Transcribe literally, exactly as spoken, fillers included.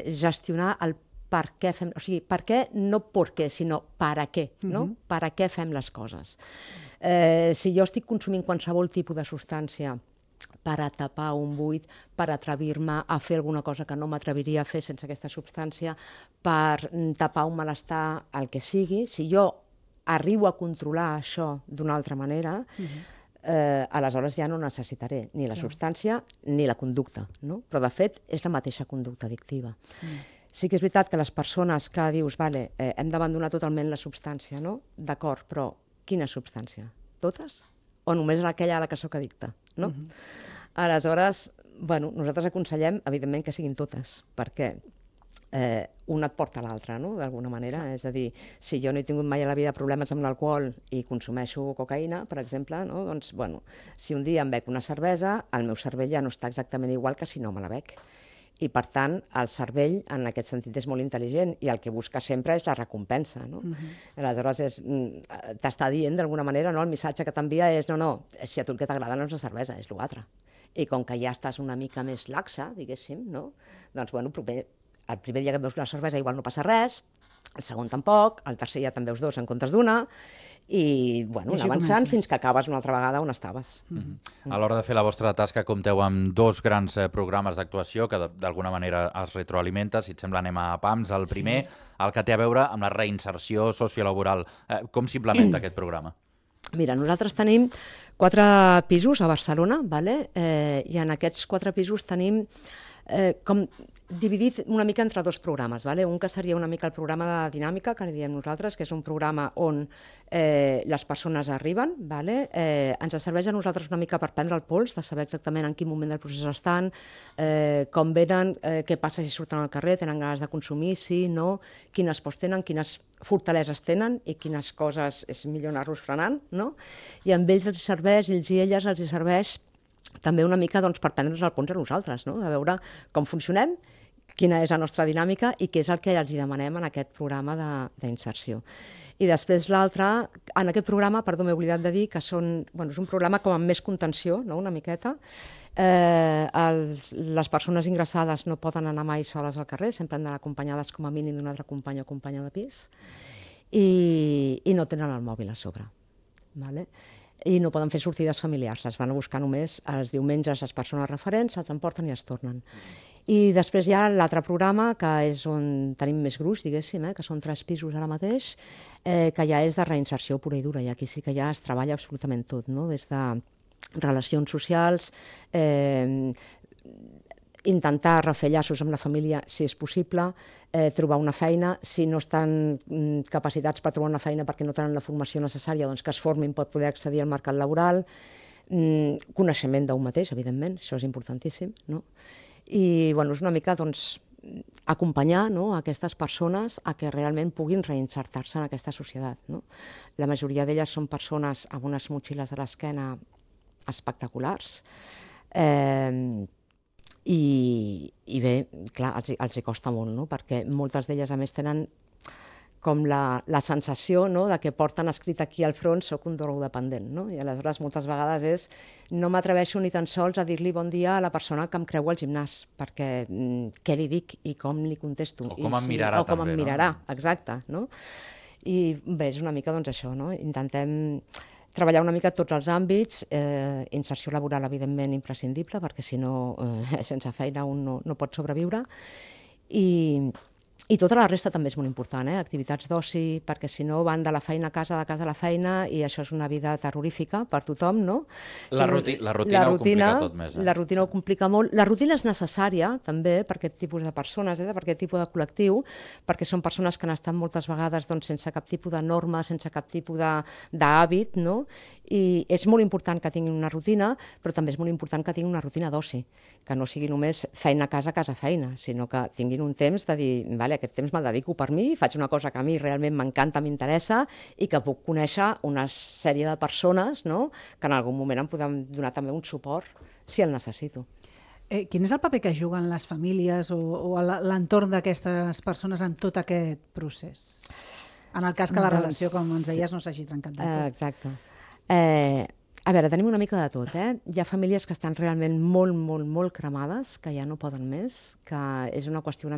gestionar el per què fem... O sigui, per què, no per què, sinó per a què, no? Uh-huh. Per a què fem les coses. Eh, si jo estic consumint qualsevol tipus de substància per a tapar un buit, per atrevir-me a fer alguna cosa que no m'atreviria a fer sense aquesta substància, per tapar un malestar, el que sigui, si jo arribo a controlar això d'una altra manera, uh-huh. eh, aleshores ja no necessitaré ni la Clar. substància ni la conducta, no? Però de fet és la mateixa conducta addictiva. Uh-huh. Sí que és veritat que les persones que dius, vale, eh, hem d'abandonar totalment la substància, no? D'acord, però quina substància? Totes? O només aquella a la que sóc addicta, no? Uh-huh. Aleshores, bueno, nosaltres aconsellem, evidentment, que siguin totes, perquè eh, una et porta a l'altra, no?, d'alguna manera. És a dir, si jo no he tingut mai a la vida problemes amb l'alcohol i consumeixo cocaïna, per exemple, no?, doncs, bueno, si un dia em bec una cervesa, el meu cervell ja no està exactament igual que si no me la bec. I, per tant, el cervell, en aquest sentit, és molt intel·ligent i el que busca sempre és la recompensa, no? Uh-huh. Aleshores, és, t'està dient, d'alguna manera, no? El missatge que t'envia és no, no, si a tu el que t'agrada no és la cervesa, és l'altre. I com que ja estàs una mica més laxa, diguéssim, no? Doncs, bueno, proper, el primer dia que et veus una cervesa igual no passa res, el segon tampoc, el tercer ja te'n veus dos en comptes d'una, i, bueno, anar avançant fins que acabes una altra vegada on estaves. Mm-hmm. A l'hora de fer la vostra tasca compteu amb dos grans eh, programes d'actuació que d'alguna manera es retroalimenta. Si et sembla, anem a pams. El primer, sí. el que té a veure amb la reinserció sociolaboral. Eh, com s'implementa aquest programa? Mira, nosaltres tenim quatre pisos a Barcelona, vale? eh, i en aquests quatre pisos tenim eh, com dividit una mica entre dos programes. Vale? Un que seria una mica el programa de dinàmica, que li diem nosaltres, que és un programa on eh, les persones arriben, vale? eh, ens serveix a nosaltres una mica per prendre el pols, de saber exactament en quin moment del procés estan, eh, com venen, eh, què passa si surten al carrer, tenen ganes de consumir, sí, no, quines pors tenen, quines fortaleses tenen i quines coses és millor anar-los frenant, no? I amb ells els serveix, ells i elles els serveix també una mica doncs, per prendre'ns el pons a nosaltres, no? De veure com funcionem, quina és la nostra dinàmica i què és el que els demanem en aquest programa d'inserció. I després l'altre, en aquest programa, perdó, m'he oblidat de dir que són, bueno, és un programa com amb més contenció, no? Una miqueta. Eh, els, les persones ingressades no poden anar mai soles al carrer, sempre han d'anar acompanyades com a mínim d'un altre company o companya de pis, i, i no tenen el mòbil a sobre. Vale? I no poden fer sortides familiars, les van a buscar només els diumenges les persones referents, se'ls emporten i es tornen. I després hi ha l'altre programa, que és on tenim més gruix, diguéssim, eh, que són tres pisos ara mateix, eh, que ja és de reinserció pura i dura, i aquí sí que ja es treballa absolutament tot, no? Des de relacions socials, eh, intentar refer llaços amb la família si és possible, eh, trobar una feina, si no estan mm, capacitats per trobar una feina perquè no tenen la formació necessària, doncs que es formin per poder accedir al mercat laboral, mm, coneixement d'un mateix, evidentment, això és importantíssim, no? I bueno, és una mica doncs, acompanyar, no, aquestes persones a que realment puguin reinsertar-se en aquesta societat, no? La majoria d'elles són persones amb unes motxilles a l'esquena espectaculars, eh, I, i bé, clar, els, els hi costa molt, no? Perquè moltes d'elles a més tenen com la, la sensació, no?, de que porten escrit aquí al front soc un drogodependent, no? I aleshores moltes vegades és no m'atreveixo ni tan sols a dir-li bon dia a la persona que em creu al gimnàs, perquè mm, què li dic i com li contesto. O com I em mirarà si, o com també, em mirarà, no? Exacte, no? I bé, és una mica doncs això, no? Intentem treballar una mica tots els àmbits, eh, inserció laboral evidentment imprescindible, perquè si no, eh, sense feina un no, no pot sobreviure, i, i tota la resta també és molt important, eh? Activitats d'oci, perquè si no van de la feina a casa, de casa a la feina, i això és una vida terrorífica per tothom, no? La, ruti la rutina la ho rutina, complica tot més. Eh? La rutina ho complica molt. La rutina és necessària, també, per aquest tipus de persones, eh? Per aquest tipus de col·lectiu, perquè són persones que han estat moltes vegades doncs, sense cap tipus de norma, sense cap tipus d'hàbit, no? I és molt important que tinguin una rutina, però també és molt important que tinguin una rutina d'oci, que no sigui només feina a casa, casa feina, sinó que tinguin un temps de dir, vale, aquest temps me'l dedico per mi, faig una cosa que a mi realment m'encanta, m'interessa, i que puc conèixer una sèrie de persones, no?, que en algun moment em poden donar també un suport si el necessito. Eh, quin és el paper que juguen les famílies o, o l'entorn d'aquestes persones en tot aquest procés? En el cas que la doncs, relació, com ens deies, no s'hagi trencat del tot. Eh, exacte. Eh, a veure, tenim una mica de tot, eh? Hi ha famílies que estan realment molt, molt, molt cremades, que ja no poden més, que és una qüestió una